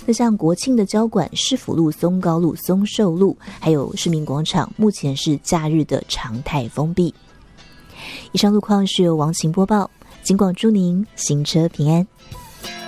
那像国庆的交管、市府路、松高路、松寿路，还有市民广场，目前是假日的常态封闭。以上路况是由王晴播报，警广祝您行车平安。